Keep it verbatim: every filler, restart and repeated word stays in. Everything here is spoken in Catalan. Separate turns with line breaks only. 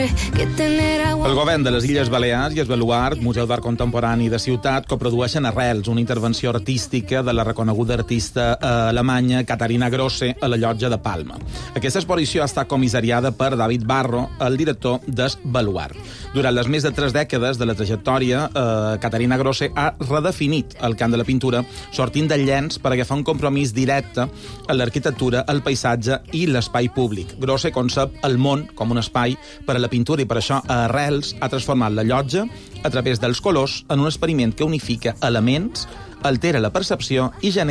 que tener agua...
El govern de les Illes Balears i el Baluart, Museu d'Art Contemporani de Ciutat, coprodueixen Arrels, una intervenció artística de la reconeguda artista alemanya Katharina Grosse a la Llotja de Palma. Aquesta exposició està comissariada per David Barro, el director del Baluart. Durant les més de tres dècades de la trajectòria, eh, Katharina Grosse ha redefinit el camp de la pintura, sortint del llenç per agafar un compromís directe a l'arquitectura, el paisatge i l'espai públic. Grosse concep el món com un espai per a la pintura i per això a Arrels ha transformat la llotja a través dels colors en un experiment que unifica elements, altera la percepció i genera